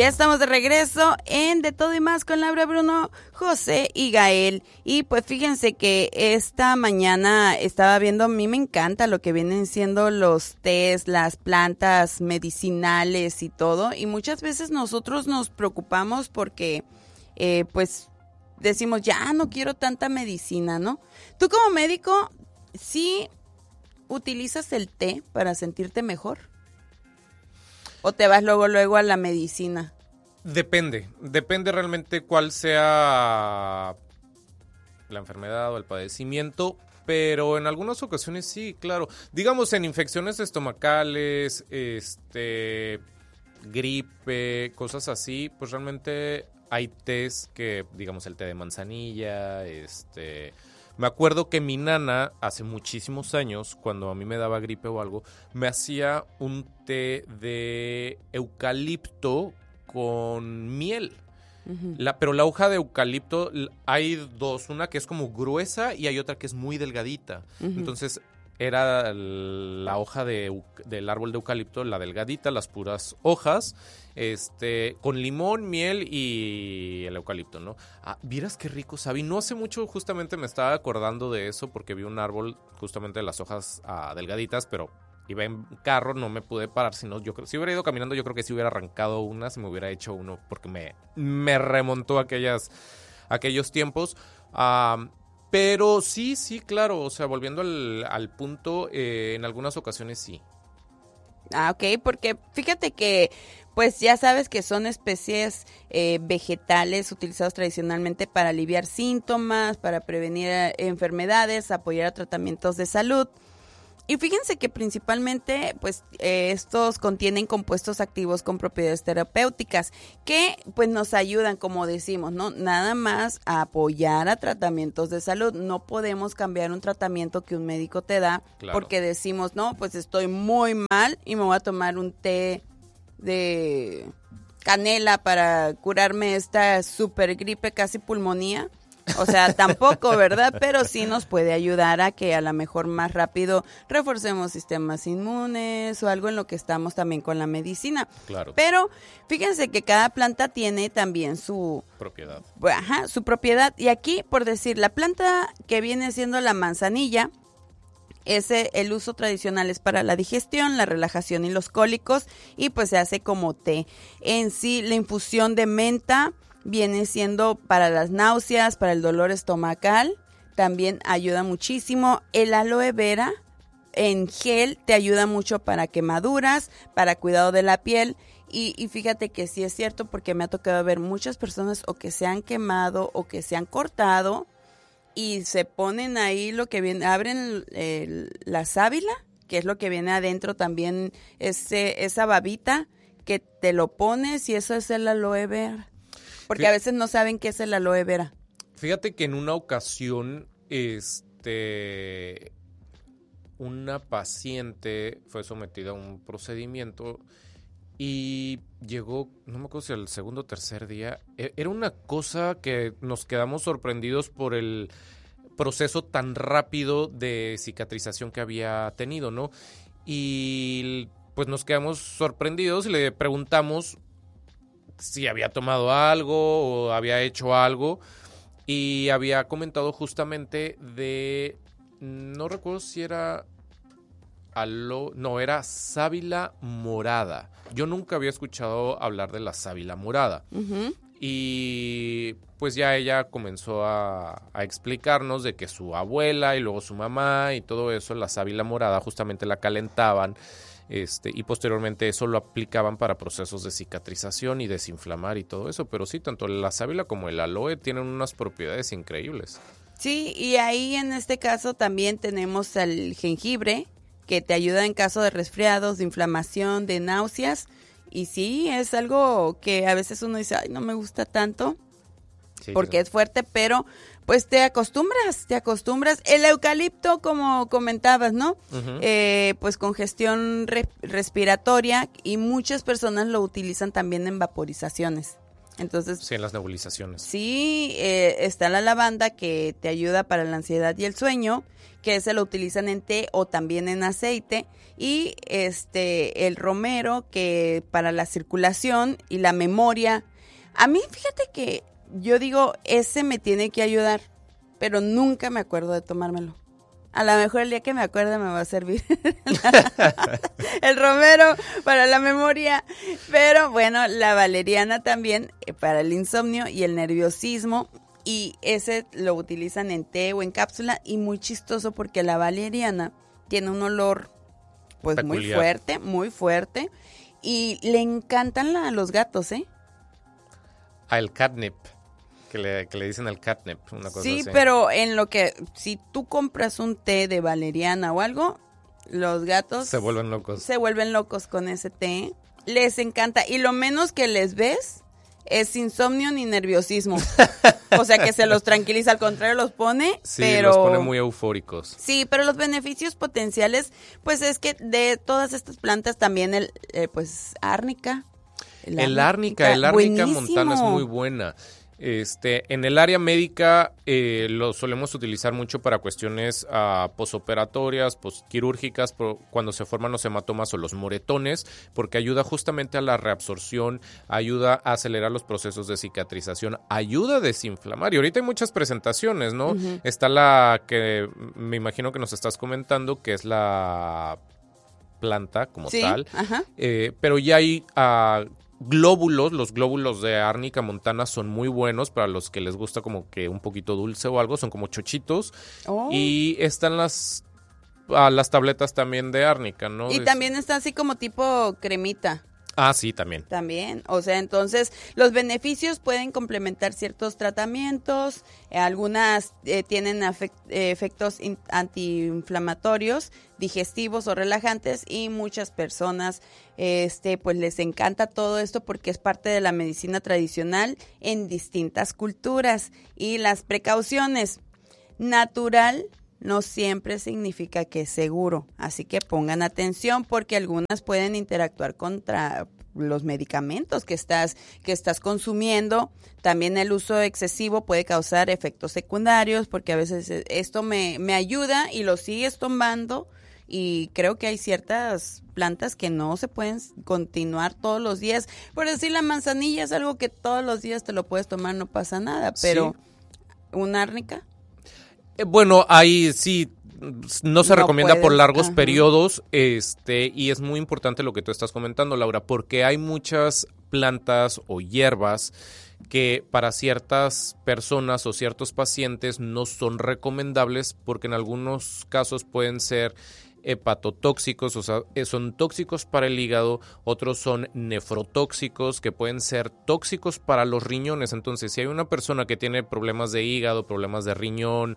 Ya estamos de regreso en De Todo y Más con Laura, Bruno, José y Gael. Y pues fíjense que esta mañana estaba viendo, a mí me encanta lo que vienen siendo los tés, las plantas medicinales y todo. Y muchas veces nosotros nos preocupamos porque pues decimos, ya no quiero tanta medicina, ¿no? Tú como médico, ¿sí utilizas el té para sentirte mejor? ¿O te vas luego a la medicina? Depende realmente cuál sea la enfermedad o el padecimiento, pero en algunas ocasiones sí, claro. Digamos en infecciones estomacales, gripe, cosas así, pues realmente hay tés que, digamos el té de manzanilla, Me acuerdo que mi nana, hace muchísimos años, cuando a mí me daba gripe o algo, me hacía un té de eucalipto con miel. Uh-huh. Pero la hoja de eucalipto, hay dos, una que es como gruesa y hay otra que es muy delgadita. Uh-huh. Entonces era la hoja del árbol de eucalipto, la delgadita, las puras hojas, con limón, miel y el eucalipto, ¿no? Vieras qué rico sabe. No hace mucho justamente me estaba acordando de eso porque vi un árbol justamente de las hojas delgaditas, pero iba en carro, no me pude parar, si hubiera ido caminando, yo creo que sí hubiera arrancado una, si me hubiera hecho uno, porque me remontó a aquellos tiempos. Pero sí, claro, o sea, volviendo al punto, en algunas ocasiones sí. Ok, porque fíjate que, pues ya sabes que son especies vegetales utilizados tradicionalmente para aliviar síntomas, para prevenir enfermedades, apoyar a tratamientos de salud. Y fíjense que principalmente, pues, estos contienen compuestos activos con propiedades terapéuticas que, pues, nos ayudan, como decimos, ¿no? Nada más a apoyar a tratamientos de salud. No podemos cambiar un tratamiento que un médico te da, claro, porque decimos, no, pues estoy muy mal y me voy a tomar un té de canela para curarme esta super gripe, casi pulmonía. O sea, tampoco, ¿verdad? Pero sí nos puede ayudar a que a lo mejor más rápido reforcemos sistemas inmunes o algo en lo que estamos también con la medicina. Claro. Pero fíjense que cada planta tiene también su propiedad. Ajá, su propiedad. Y aquí, por decir, la planta que viene siendo la manzanilla, el uso tradicional es para la digestión, la relajación y los cólicos, y pues se hace como té. En sí, la infusión de menta viene siendo para las náuseas, para el dolor estomacal, también ayuda muchísimo. El aloe vera en gel te ayuda mucho para quemaduras, para cuidado de la piel. Y fíjate que sí es cierto, porque me ha tocado ver muchas personas o que se han quemado o que se han cortado y se ponen ahí lo que viene, abren la sábila, que es lo que viene adentro también, esa babita que te lo pones, y eso es el aloe vera. Porque a veces no saben qué es el aloe vera. Fíjate que en una ocasión, una paciente fue sometida a un procedimiento y llegó, no me acuerdo si el segundo o tercer día, era una cosa que nos quedamos sorprendidos por el proceso tan rápido de cicatrización que había tenido, ¿no? Y pues nos quedamos sorprendidos y le preguntamos si había tomado algo o había hecho algo, y había comentado justamente no recuerdo si era era sábila morada. Yo nunca había escuchado hablar de la sábila morada. Uh-huh. Y pues ya ella comenzó a explicarnos de que su abuela y luego su mamá y todo eso, la sábila morada justamente la calentaban, y posteriormente eso lo aplicaban para procesos de cicatrización y desinflamar y todo eso. Pero sí, tanto la sábila como el aloe tienen unas propiedades increíbles. Sí, y ahí en este caso también tenemos el jengibre, que te ayuda en caso de resfriados, de inflamación, de náuseas. Y sí, es algo que a veces uno dice, ay, no me gusta tanto, sí, porque es fuerte, pero pues te acostumbras. El eucalipto, como comentabas, ¿no? Uh-huh. Pues congestión respiratoria, y muchas personas lo utilizan también en vaporizaciones. Entonces, sí, en las nebulizaciones. Sí, está la lavanda que te ayuda para la ansiedad y el sueño, que se lo utilizan en té o también en aceite, y el romero que para la circulación y la memoria. A mí, fíjate que yo digo, ese me tiene que ayudar, pero nunca me acuerdo de tomármelo. A lo mejor el día que me acuerde me va a servir el romero para la memoria. Pero bueno, la valeriana también para el insomnio y el nerviosismo. Y ese lo utilizan en té o en cápsula. Y muy chistoso porque la valeriana tiene un olor pues peculiar. muy fuerte. Y le encantan a los gatos, ¿eh? El catnip. Que le dicen el catnip, una cosa sí, así. Pero en lo que, si tú compras un té de valeriana o algo, los gatos se vuelven locos. Se vuelven locos con ese té. Les encanta. Y lo menos que les ves es insomnio ni nerviosismo. O sea que se los tranquiliza, al contrario los pone, sí, pero los pone muy eufóricos. Sí, pero los beneficios potenciales, pues es que de todas estas plantas también pues árnica. El árnica montana es muy buena. En el área médica lo solemos utilizar mucho para cuestiones posoperatorias, posquirúrgicas, cuando se forman los hematomas o los moretones, porque ayuda justamente a la reabsorción, ayuda a acelerar los procesos de cicatrización, ayuda a desinflamar. Y ahorita hay muchas presentaciones, ¿no? Uh-huh. Está la que me imagino que nos estás comentando, que es la planta como tal, pero ya hay glóbulos, los glóbulos de árnica montana son muy buenos para los que les gusta como que un poquito dulce o algo, son como chochitos. Y están las tabletas también de árnica, ¿no? Y también está así como tipo cremita. Ah, sí, también. También, o sea, entonces los beneficios pueden complementar ciertos tratamientos, algunas tienen efectos antiinflamatorios, digestivos o relajantes, y muchas personas pues les encanta todo esto porque es parte de la medicina tradicional en distintas culturas. Y las precauciones, natural no siempre significa que es seguro, así que pongan atención porque algunas pueden interactuar contra los medicamentos que estás consumiendo. También el uso excesivo puede causar efectos secundarios, porque a veces esto me ayuda y lo sigues tomando, y creo que hay ciertas plantas que no se pueden continuar todos los días. Por decir, la manzanilla es algo que todos los días te lo puedes tomar, no pasa nada, pero ¿una árnica? Bueno, ahí sí no se recomienda por largos Ajá. periodos, y es muy importante lo que tú estás comentando, Laura, porque hay muchas plantas o hierbas que para ciertas personas o ciertos pacientes no son recomendables porque en algunos casos pueden ser hepatotóxicos, o sea, son tóxicos para el hígado, otros son nefrotóxicos que pueden ser tóxicos para los riñones. Entonces, si hay una persona que tiene problemas de hígado, problemas de riñón,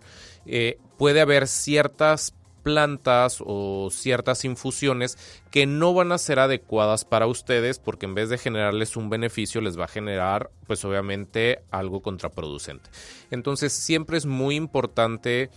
puede haber ciertas plantas o ciertas infusiones que no van a ser adecuadas para ustedes, porque en vez de generarles un beneficio les va a generar, pues obviamente, algo contraproducente. Entonces, siempre es muy importante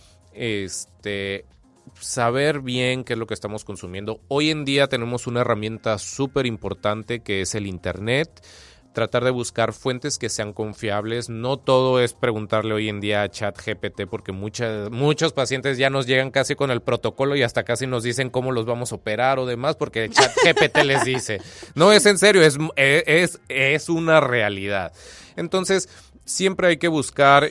saber bien qué es lo que estamos consumiendo. Hoy en día tenemos una herramienta súper importante que es el internet. Tratar de buscar fuentes que sean confiables. No todo es preguntarle hoy en día a ChatGPT, porque muchos pacientes ya nos llegan casi con el protocolo y hasta casi nos dicen cómo los vamos a operar o demás, porque ChatGPT les dice. No, es en serio, es una realidad. Entonces, siempre hay que buscar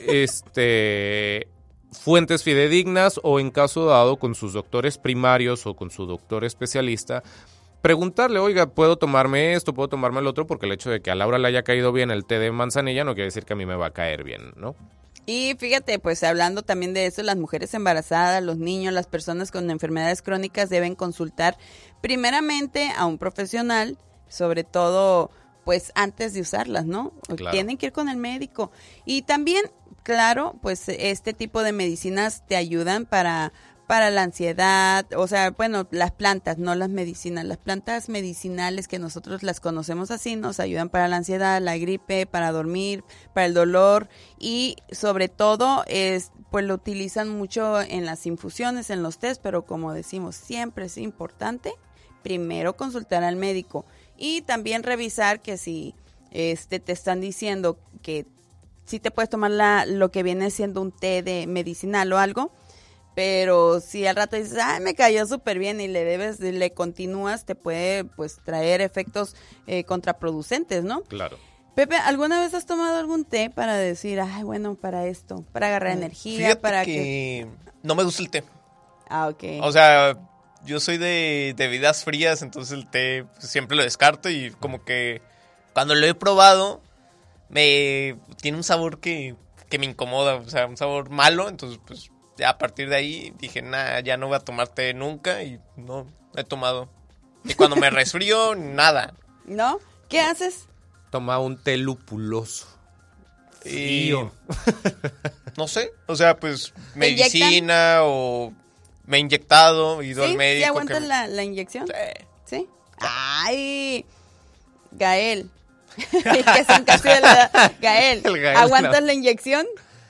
fuentes fidedignas, o en caso dado con sus doctores primarios o con su doctor especialista, preguntarle, oiga, ¿puedo tomarme esto? ¿Puedo tomarme el otro? Porque el hecho de que a Laura le haya caído bien el té de manzanilla no quiere decir que a mí me va a caer bien, ¿no? Y fíjate, pues hablando también de eso, las mujeres embarazadas, los niños, las personas con enfermedades crónicas deben consultar primeramente a un profesional, sobre todo pues antes de usarlas, ¿no? Claro. Tienen que ir con el médico. Y también, claro, pues este tipo de medicinas te ayudan para la ansiedad, o sea, bueno, las plantas, no las medicinas. Las plantas medicinales, que nosotros las conocemos así, nos ayudan para la ansiedad, la gripe, para dormir, para el dolor, y sobre todo pues lo utilizan mucho en las infusiones, en los tés, pero como decimos, siempre es importante primero consultar al médico y también revisar que si te están diciendo que sí te puedes tomar lo que viene siendo un té de medicinal o algo, pero si al rato dices, ay, me cayó súper bien y le continúas, te puede pues traer efectos contraproducentes, ¿no? Claro. Pepe, ¿alguna vez has tomado algún té para decir, ay, bueno, para esto, para agarrar energía, Fíjate para que no me gusta el té. Ah, ok. O sea, yo soy de bebidas frías, entonces el té pues, siempre lo descarto y como que cuando lo he probado tiene un sabor que me incomoda, o sea, un sabor malo, entonces pues ya a partir de ahí dije, nah, ya no voy a tomar té nunca y no he tomado. Y cuando me resfrío, nada. ¿No? ¿Qué haces? Toma un té lupuloso. Frío. No sé, o sea, pues medicina o me he inyectado, he ido al médico. ¿Sí aguantas la inyección? Sí. ¿Sí? ¡Ay! Gael. Que son casi de la edad. Gael, ¿aguantas la inyección?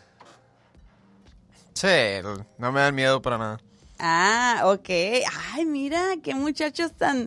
Sí, no me da miedo para nada. Ah, ok. Ay, mira, qué muchachos tan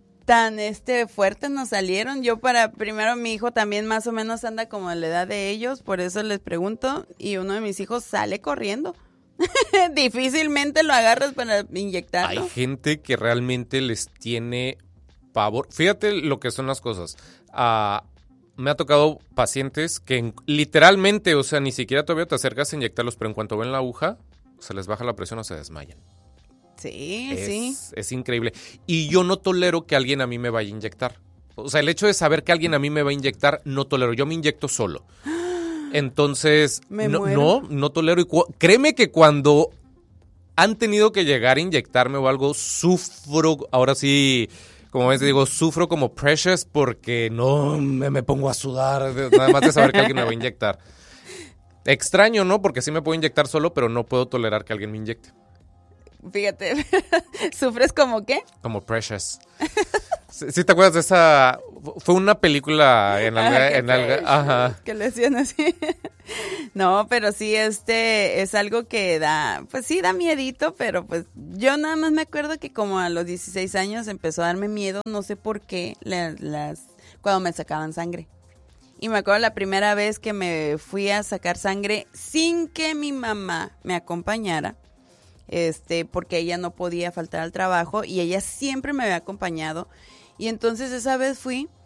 fuertes nos salieron. Yo primero mi hijo también más o menos anda como en la edad de ellos, por eso les pregunto, y uno de mis hijos sale corriendo. Difícilmente lo agarras para inyectarlo. Hay gente que realmente les tiene pavor. Fíjate lo que son las cosas. Me ha tocado pacientes que literalmente, o sea, ni siquiera todavía te acercas a inyectarlos, pero en cuanto ven la aguja, se les baja la presión o se desmayan. Sí, sí. Es increíble. Y yo no tolero que alguien a mí me vaya a inyectar. O sea, el hecho de saber que alguien a mí me va a inyectar, no tolero. Yo me inyecto solo. Entonces, no tolero. Y créeme que cuando han tenido que llegar a inyectarme o algo, sufro, ahora sí, como ves, digo, sufro como Precious porque no me pongo a sudar, nada más de saber que alguien me va a inyectar. Extraño, ¿no? Porque sí me puedo inyectar solo, pero no puedo tolerar que alguien me inyecte. Fíjate, ¿sufres como qué? Como Precious. ¿Sí te acuerdas de esa? Fue una película en algo. Ajá. Que le decían así. No, pero sí, es algo que da, pues sí da miedito, pero pues yo nada más me acuerdo que como a los 16 años empezó a darme miedo, no sé por qué, cuando me sacaban sangre. Y me acuerdo la primera vez que me fui a sacar sangre sin que mi mamá me acompañara. Porque ella no podía faltar al trabajo y ella siempre me había acompañado. Y entonces esa vez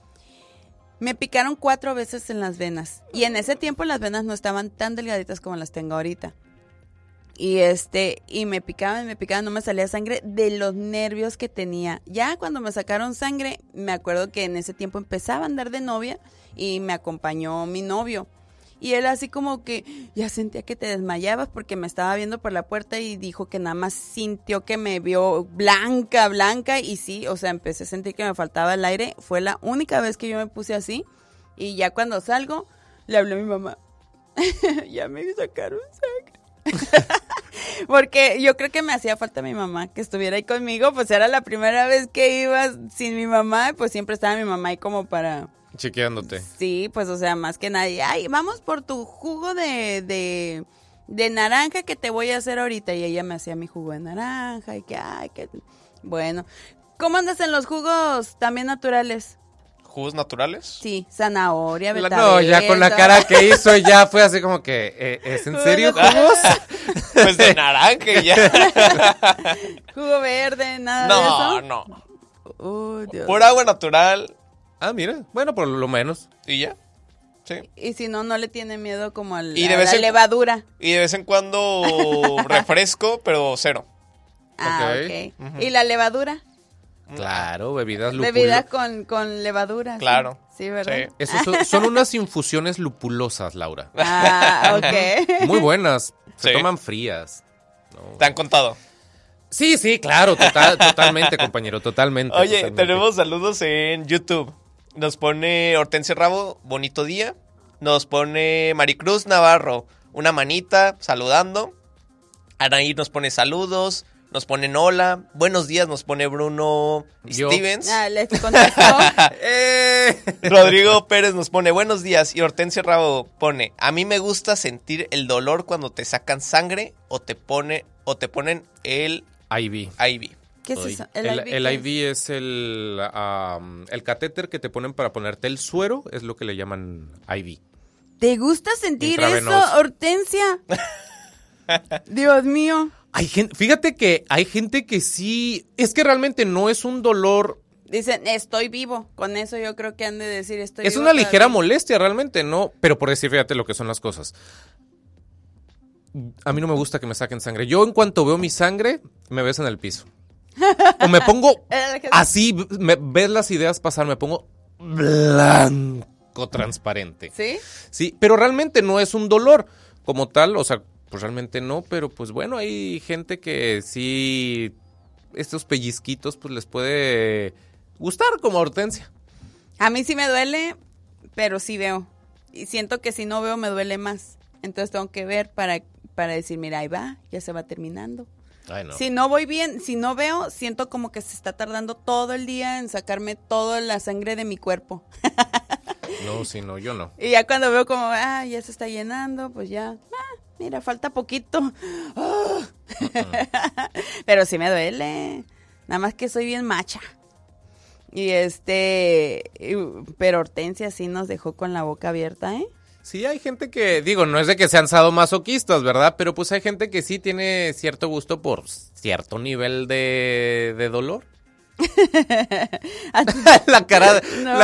me picaron 4 veces en las venas. Y en ese tiempo las venas no estaban tan delgaditas como las tengo ahorita. Y me picaban, no me salía sangre de los nervios que tenía. Ya cuando me sacaron sangre, me acuerdo que en ese tiempo empezaba a andar de novia y me acompañó mi novio. Y él así como que ya sentía que te desmayabas porque me estaba viendo por la puerta y dijo que nada más sintió que me vio blanca y sí, o sea, empecé a sentir que me faltaba el aire. Fue la única vez que yo me puse así y ya cuando salgo le hablé a mi mamá. Ya me sacaron sangre. Porque yo creo que me hacía falta mi mamá que estuviera ahí conmigo, pues era la primera vez que iba sin mi mamá, pues siempre estaba mi mamá ahí como para... Chequeándote. Sí, pues o sea, más que nadie. Ay, vamos por tu jugo de naranja que te voy a hacer ahorita. Y ella me hacía mi jugo de naranja y que... Bueno, ¿cómo andas en los jugos también naturales? ¿Jugos naturales? Sí, zanahoria, betabel. No, ya con la cara que hizo ya fue así como que, ¿es en serio jugos? Pues de naranja y ya. Jugo verde, nada de eso. No. Dios. Por agua natural. Ah, mira, bueno, por lo menos. Y ya. Sí. Y si no le tiene miedo como a la levadura. Y de vez en cuando refresco, pero cero. Ah, ok. Uh-huh. ¿Y la levadura? Claro, bebidas con levadura. Claro. Sí, ¿verdad? Sí. Esos son unas infusiones lupulosas, Laura. Ah, ok. Muy buenas. Se toman frías. No. ¿Te han contado? Sí, claro, totalmente, compañero, totalmente. Oye, tenemos saludos en YouTube. Nos pone Hortensia Rabo, bonito día. Nos pone Maricruz Navarro, una manita, saludando. Anaí nos pone saludos. Nos ponen hola. Buenos días, nos pone Bruno Stevens. Les contestó. Rodrigo Pérez nos pone buenos días. Y Hortensia Rabo pone: a mí me gusta sentir el dolor cuando te sacan sangre o te ponen el IV. ¿Qué es Ay, eso? El IV es el catéter que te ponen para ponerte el suero, es lo que le llaman IV. ¿Te gusta sentir Intravenoso. eso, Hortensia? Dios mío. Fíjate que hay gente que sí, es que realmente no es un dolor. Dicen, estoy vivo. Con eso yo creo que han de decir, estoy Es vivo. una ligera todavía. molestia realmente, ¿no? Pero por decir, fíjate lo que son las cosas. A mí no me gusta que me saquen sangre. Yo en cuanto veo mi sangre, me ves en el piso. O me pongo así, ves las ideas pasar, me pongo blanco transparente. ¿Sí? Sí, pero realmente no es un dolor como tal, o sea, pues realmente no, pero pues bueno, hay gente que sí, estos pellizquitos pues les puede gustar como a Hortensia. A mí sí me duele, pero sí veo. Y siento que si no veo me duele más. Entonces tengo que ver para decir, mira, ahí va, ya se va terminando. Ay, no. Si no voy bien, si no veo, siento como que se está tardando todo el día en sacarme toda la sangre de mi cuerpo. No, sí, no, yo no. Y ya cuando veo como, ya se está llenando, pues ya, mira, falta poquito. Pero sí me duele. Nada más que soy bien macha. Y pero Hortensia sí nos dejó con la boca abierta, ¿eh? Sí, hay gente que, digo, no es de que sean sadomasoquistas, ¿verdad? Pero pues hay gente que sí tiene cierto gusto por cierto nivel de dolor. La cara de... No,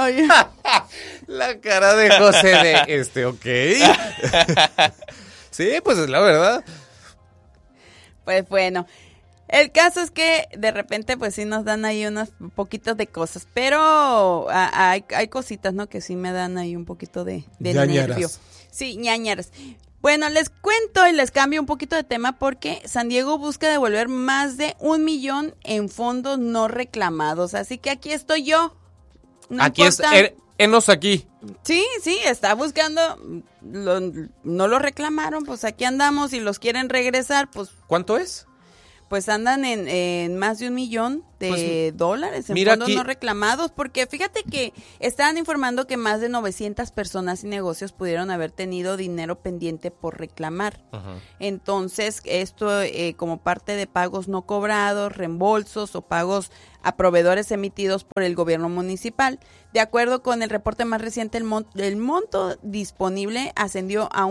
La cara de José de ok. Sí, pues es la verdad. Pues bueno, el caso es que de repente pues sí nos dan ahí unos poquitos de cosas, pero hay cositas, ¿no? Que sí me dan ahí un poquito de Ñañaras. nervio. Sí, ñañaras. Bueno, les cuento y les cambio un poquito de tema porque San Diego busca devolver más de 1 millón en fondos no reclamados, así que aquí estoy yo. No Aquí importa. enos aquí. Sí, está buscando, no lo reclamaron, pues aquí andamos y los quieren regresar, ¿Cuánto es? pues andan en más de 1 millón de dólares en mira fondos aquí- no reclamados, porque fíjate que estaban informando que más de 900 personas y negocios pudieron haber tenido dinero pendiente por reclamar. Ajá. Entonces, esto como parte de pagos no cobrados, reembolsos o pagos a proveedores emitidos por el gobierno municipal. De acuerdo con el reporte más reciente, el monto disponible ascendió a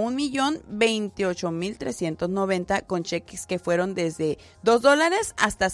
1,028,390 con cheques que fueron desde $2 hasta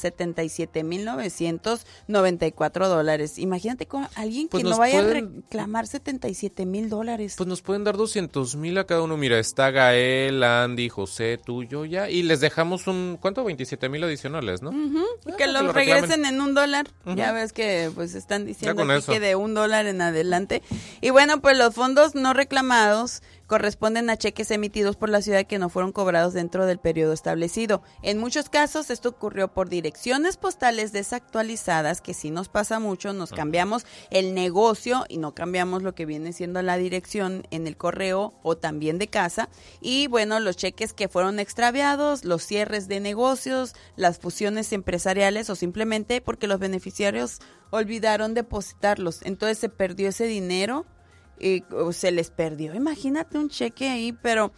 $77,994. Imagínate con alguien Pues que no nos vaya a pueden- reclamar $77,000. Pues nos pueden dar 200,000 a cada uno. Mira, está Gael, Andy, José, tú, yo ya. Y les dejamos ¿cuánto? 27,000 adicionales, ¿no? Que lo los reclamen. regresen en $1. Ujú. Ya ves que pues están diciendo con aquí eso. que de $1 en adelante. Y bueno, pues los fondos no reclamados corresponden a cheques emitidos por la ciudad que no fueron cobrados dentro del periodo establecido. En muchos casos esto ocurrió por direcciones postales desactualizadas, que sí nos pasa mucho, nos cambiamos el negocio y no cambiamos lo que viene siendo la dirección en el correo o también de casa. Y bueno, los cheques que fueron extraviados, los cierres de negocios, las fusiones empresariales o simplemente porque los beneficiarios olvidaron depositarlos. Entonces se perdió ese dinero. O se les perdió, imagínate un cheque ahí, pero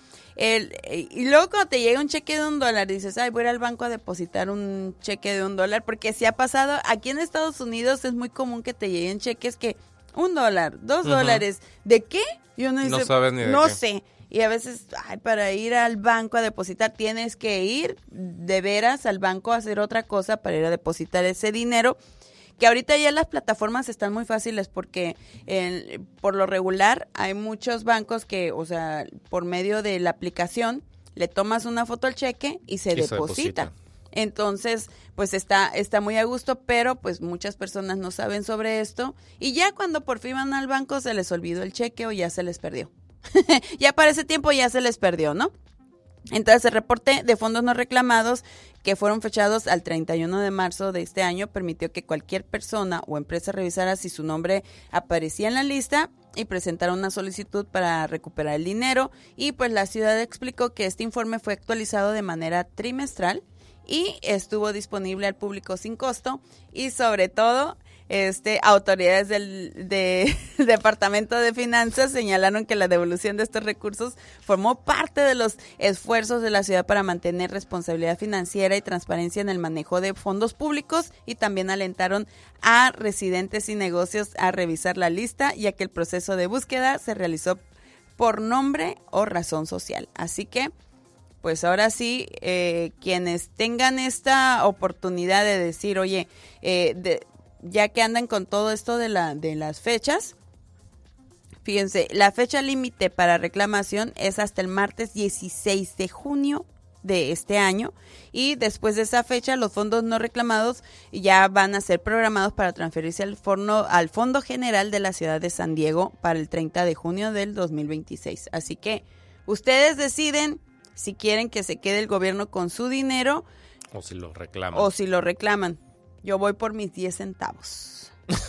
y luego cuando te llega un cheque de $1, dices, ay, voy a ir al banco a depositar un cheque de $1, porque si ha pasado, aquí en Estados Unidos es muy común que te lleguen cheques que $1, $2, ¿de qué? Y uno dice, No sabes ni de no qué. sé, y a veces, para ir al banco a depositar, tienes que ir de veras al banco a hacer otra cosa para ir a depositar ese dinero. Que ahorita ya las plataformas están muy fáciles porque por lo regular hay muchos bancos que, o sea, por medio de la aplicación le tomas una foto al cheque y se deposita. Entonces, pues está muy a gusto, pero pues muchas personas no saben sobre esto y ya cuando por fin van al banco se les olvidó el cheque o ya se les perdió. Ya para ese tiempo ya se les perdió, ¿no? Entonces, el reporte de fondos no reclamados que fueron fechados al 31 de marzo de este año permitió que cualquier persona o empresa revisara si su nombre aparecía en la lista y presentara una solicitud para recuperar el dinero. Y pues la ciudad explicó que este informe fue actualizado de manera trimestral y estuvo disponible al público sin costo y sobre todo autoridades del Departamento de Finanzas señalaron que la devolución de estos recursos formó parte de los esfuerzos de la ciudad para mantener responsabilidad financiera y transparencia en el manejo de fondos públicos, y también alentaron a residentes y negocios a revisar la lista, ya que el proceso de búsqueda se realizó por nombre o razón social. Así que, pues ahora sí, quienes tengan esta oportunidad de decir, oye, ya que andan con todo esto de las fechas, fíjense, la fecha límite para reclamación es hasta el martes 16 de junio de este año, y después de esa fecha los fondos no reclamados ya van a ser programados para transferirse al Fondo General de la Ciudad de San Diego para el 30 de junio del 2026. Así que ustedes deciden si quieren que se quede el gobierno con su dinero o si lo reclaman. Yo voy por mis 10 centavos.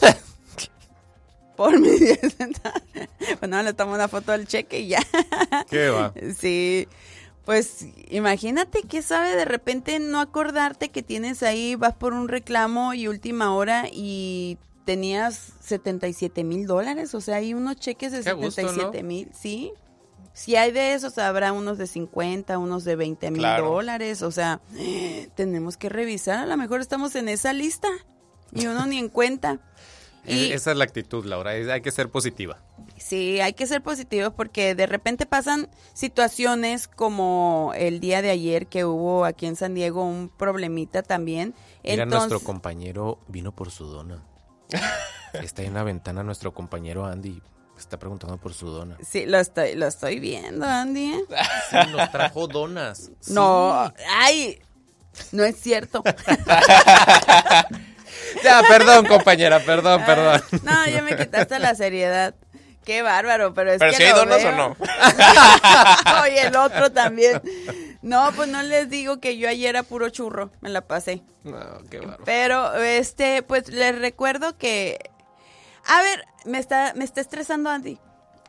Por mis 10 centavos. Bueno, le tomo una foto del cheque y ya. ¿Qué va? Sí. Pues imagínate qué sabe de repente no acordarte que tienes ahí, vas por un reclamo y última hora y tenías $77,000. O sea, hay unos cheques de 77,000, ¿sí? Si hay de esos, habrá unos de 50, unos de $20,000. O sea, tenemos que revisar. A lo mejor estamos en esa lista y uno ni en cuenta. Y esa es la actitud, Laura. Hay que ser positiva. Sí, hay que ser positivos porque de repente pasan situaciones como el día de ayer que hubo aquí en San Diego un problemita también. Mira, nuestro compañero vino por su dona. Está en la ventana nuestro compañero Andy. Está preguntando por su dona. Sí, lo estoy viendo, Andy. Sí, nos trajo donas. Sí. No, ay, no es cierto. Ya, perdón, compañera, perdón. No, ya me quitaste la seriedad. Qué bárbaro, pero ¿Pero que si hay donas veo. o no? Oye, el otro también. No, pues no les digo que yo ayer era puro churro, me la pasé. No, qué bárbaro. Pero, pues les recuerdo que... A ver, me está estresando Andy.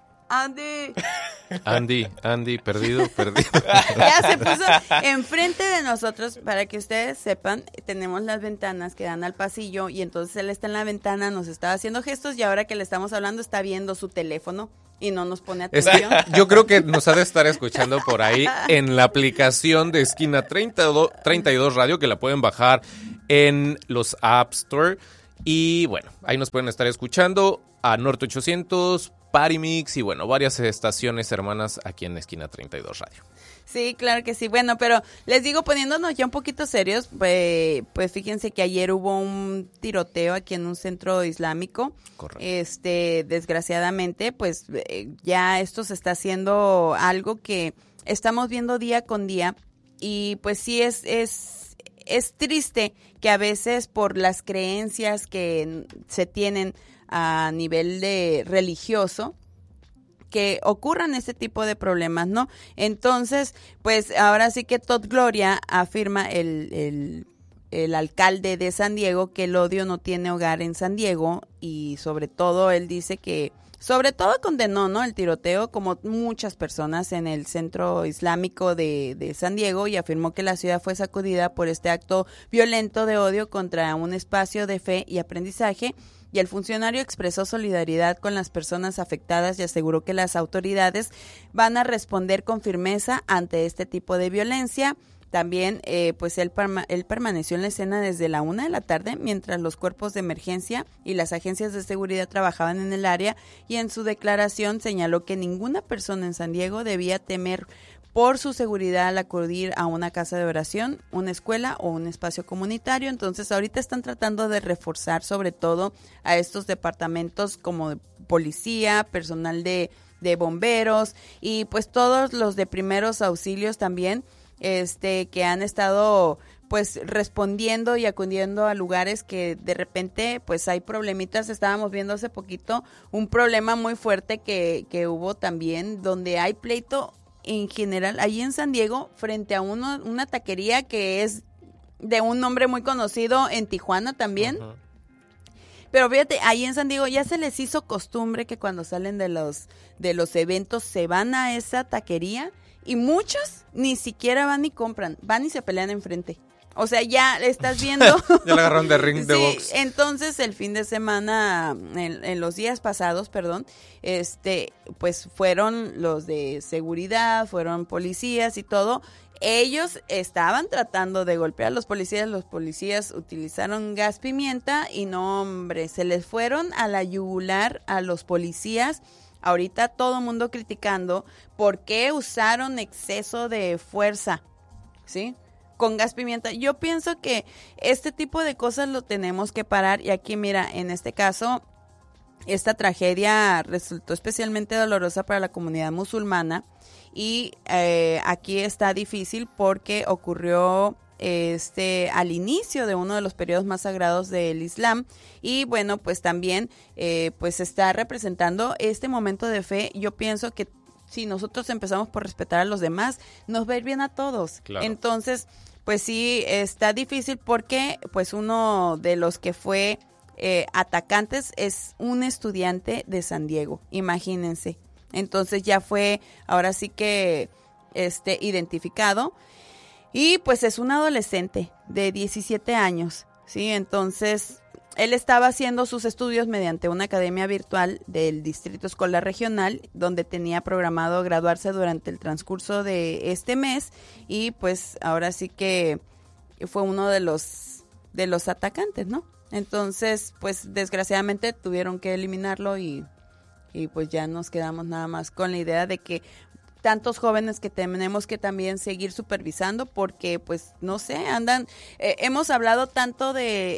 Andy, perdido. Ya se puso enfrente de nosotros, para que ustedes sepan, tenemos las ventanas que dan al pasillo y entonces él está en la ventana, nos estaba haciendo gestos y ahora que le estamos hablando está viendo su teléfono y no nos pone atención. Yo creo que nos ha de estar escuchando por ahí en la aplicación de Esquina 32 Radio, que la pueden bajar en los App Store. Y bueno, ahí nos pueden estar escuchando a Norte 800, Parimix y bueno, varias estaciones hermanas aquí en Esquina 32 Radio. Sí, claro que sí. Bueno, pero les digo, poniéndonos ya un poquito serios, pues fíjense que ayer hubo un tiroteo aquí en un centro islámico. Correcto. Desgraciadamente, pues ya esto se está haciendo algo que estamos viendo día con día y pues sí es triste que a veces por las creencias que se tienen a nivel de religioso, que ocurran este tipo de problemas, ¿no? Entonces, pues ahora sí que Todd Gloria afirma, el alcalde de San Diego, que el odio no tiene hogar en San Diego y sobre todo él dice que, sobre todo condenó, ¿no?, el tiroteo como muchas personas en el centro islámico de San Diego y afirmó que la ciudad fue sacudida por este acto violento de odio contra un espacio de fe y aprendizaje. Y el funcionario expresó solidaridad con las personas afectadas y aseguró que las autoridades van a responder con firmeza ante este tipo de violencia. También, pues él permaneció en la escena desde la 1 de la tarde mientras los cuerpos de emergencia y las agencias de seguridad trabajaban en el área y en su declaración señaló que ninguna persona en San Diego debía temer por su seguridad al acudir a una casa de oración, una escuela o un espacio comunitario. Entonces ahorita están tratando de reforzar sobre todo a estos departamentos como de policía, personal de bomberos y pues todos los de primeros auxilios también, que han estado pues respondiendo y acudiendo a lugares que de repente pues hay problemitas. Estábamos viendo hace poquito un problema muy fuerte que hubo también donde hay pleito en general, allí en San Diego, frente a una taquería que es de un nombre muy conocido en Tijuana también. Uh-huh. Pero fíjate, ahí en San Diego ya se les hizo costumbre que cuando salen de los eventos se van a esa taquería y muchos ni siquiera van y compran, van y se pelean enfrente. O sea, ya estás viendo. Ya le agarraron de ring de Sí, box. entonces el fin de semana, en los días pasados, perdón, pues fueron los de seguridad, fueron policías y todo. Ellos estaban tratando de golpear a los policías utilizaron gas pimienta y no, hombre, se les fueron a la yugular a los policías. Ahorita todo el mundo criticando por qué usaron exceso de fuerza, ¿sí? Con gas pimienta. Yo pienso que este tipo de cosas lo tenemos que parar y aquí mira, en este caso, esta tragedia resultó especialmente dolorosa para la comunidad musulmana y aquí está difícil porque ocurrió al inicio de uno de los periodos más sagrados del Islam y bueno, pues también pues está representando este momento de fe. Yo pienso que si nosotros empezamos por respetar a los demás, nos va a ir bien a todos. Claro. Entonces, pues sí, está difícil porque pues uno de los que fue atacantes es un estudiante de San Diego, imagínense. Entonces ya fue, ahora sí que identificado y pues es un adolescente de 17 años, ¿sí? Entonces él estaba haciendo sus estudios mediante una academia virtual del Distrito Escolar Regional, donde tenía programado graduarse durante el transcurso de este mes y pues ahora sí que fue uno de los atacantes, ¿no? Entonces, pues desgraciadamente tuvieron que eliminarlo y pues ya nos quedamos nada más con la idea de que tantos jóvenes que tenemos que también seguir supervisando porque pues no sé, andan, hemos hablado tanto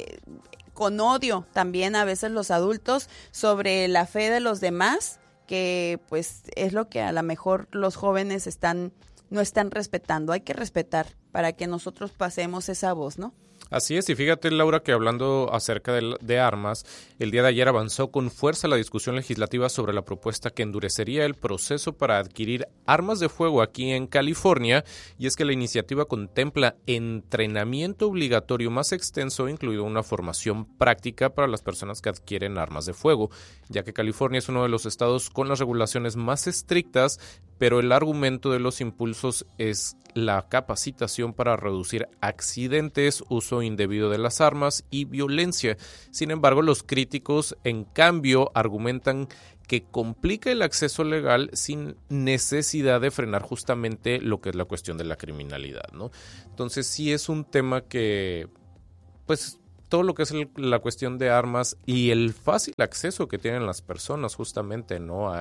con odio también a veces los adultos sobre la fe de los demás, que pues es lo que a lo mejor los jóvenes no están respetando. Hay que respetar para que nosotros pasemos esa voz, ¿no? Así es, y fíjate, Laura, que hablando acerca de armas, el día de ayer avanzó con fuerza la discusión legislativa sobre la propuesta que endurecería el proceso para adquirir armas de fuego aquí en California, y es que la iniciativa contempla entrenamiento obligatorio más extenso, incluido una formación práctica para las personas que adquieren armas de fuego, ya que California es uno de los estados con las regulaciones más estrictas, pero el argumento de los impulsos es la capacitación para reducir accidentes, uso indebido de las armas y violencia. Sin embargo, los críticos, en cambio, argumentan que complica el acceso legal sin necesidad de frenar justamente lo que es la cuestión de la criminalidad, ¿no? Entonces, sí es un tema que, pues, todo lo que es la cuestión de armas y el fácil acceso que tienen las personas justamente, ¿no?,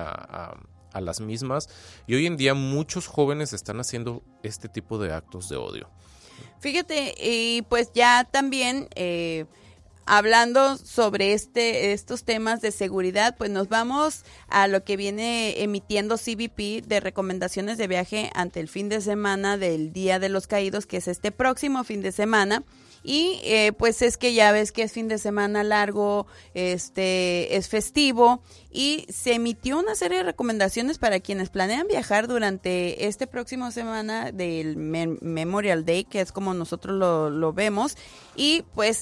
a las mismas, y hoy en día muchos jóvenes están haciendo este tipo de actos de odio. Fíjate, y pues ya también hablando sobre estos temas de seguridad, pues nos vamos a lo que viene emitiendo CBP de recomendaciones de viaje ante el fin de semana del Día de los Caídos, que es este próximo fin de semana. Y pues es que ya ves que es fin de semana largo, es festivo y se emitió una serie de recomendaciones para quienes planean viajar durante este próximo semana del Memorial Day, que es como nosotros lo vemos. Y pues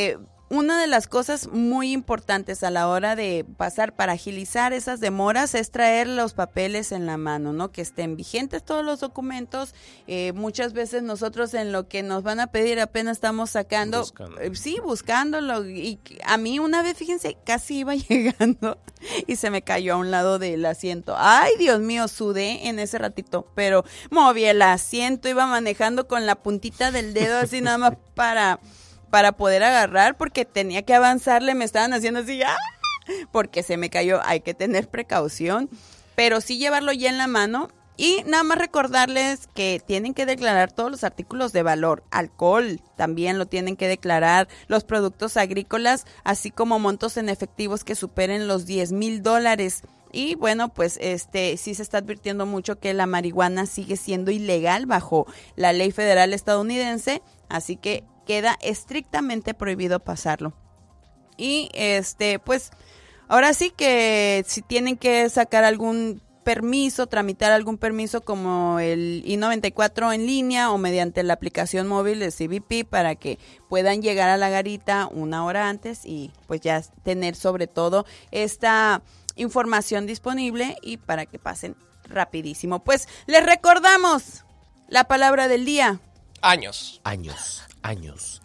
una de las cosas muy importantes a la hora de pasar para agilizar esas demoras es traer los papeles en la mano, ¿no? Que estén vigentes todos los documentos. Muchas veces nosotros en lo que nos van a pedir apenas estamos sacando, buscándolo. Y a mí una vez, fíjense, casi iba llegando y se me cayó a un lado del asiento. Ay, Dios mío, sudé en ese ratito, pero moví el asiento, iba manejando con la puntita del dedo así nada más para poder agarrar, porque tenía que avanzarle, me estaban haciendo así, ¡ah!, porque se me cayó. Hay que tener precaución, pero sí llevarlo ya en la mano y nada más recordarles que tienen que declarar todos los artículos de valor, alcohol también lo tienen que declarar, los productos agrícolas, así como montos en efectivos que superen los $10,000. Y bueno, pues sí se está advirtiendo mucho que la marihuana sigue siendo ilegal bajo la ley federal estadounidense, así que queda estrictamente prohibido pasarlo. Y pues ahora sí que si tienen que sacar algún permiso, tramitar algún permiso como el I-94 en línea o mediante la aplicación móvil de CBP para que puedan llegar a la garita una hora antes y pues ya tener sobre todo esta información disponible y para que pasen rapidísimo. Pues les recordamos la palabra del día. Años. años.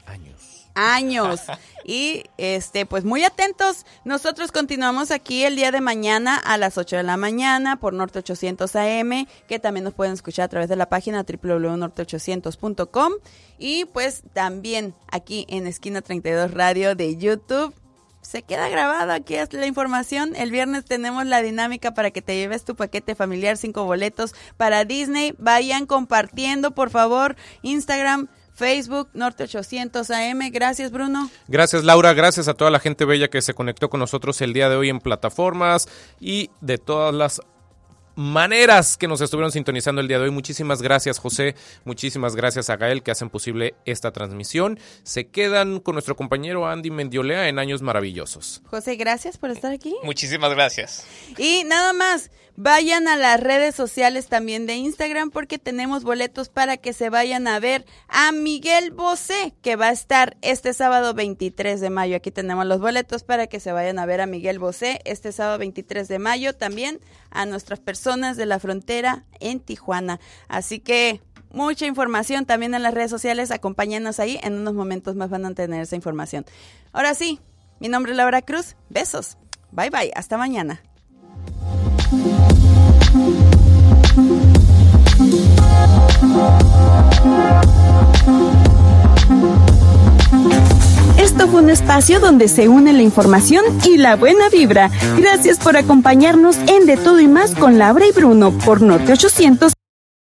Y pues muy atentos. Nosotros continuamos aquí el día de mañana a las 8 de la mañana por Norte 800 AM, que también nos pueden escuchar a través de la página www.norte800.com y pues también aquí en Esquina 32 Radio de YouTube. Se queda grabado aquí la información. El viernes tenemos la dinámica para que te lleves tu paquete familiar, 5 boletos para Disney. Vayan compartiendo, por favor, Instagram, Facebook, Norte 800 AM. Gracias, Bruno. Gracias, Laura. Gracias a toda la gente bella que se conectó con nosotros el día de hoy en plataformas y de todas las maneras que nos estuvieron sintonizando el día de hoy. Muchísimas gracias, José. Muchísimas gracias a Gael, que hacen posible esta transmisión. Se quedan con nuestro compañero Andy Mendiolea en Años Maravillosos. José, gracias por estar aquí. Muchísimas gracias. Y nada más, vayan a las redes sociales también de Instagram porque tenemos boletos para que se vayan a ver a Miguel Bosé, que va a estar este sábado 23 de mayo. Aquí tenemos los boletos para que se vayan a ver a Miguel Bosé este sábado 23 de mayo. También a nuestras personas de la frontera en Tijuana. Así que mucha información también en las redes sociales. Acompáñanos ahí. En unos momentos más van a tener esa información. Ahora sí, mi nombre es Laura Cruz. Besos. Bye bye. Hasta mañana. Esto fue un espacio donde se une la información y la buena vibra. Gracias por acompañarnos en De Todo y Más con Laura y Bruno por Norte 800.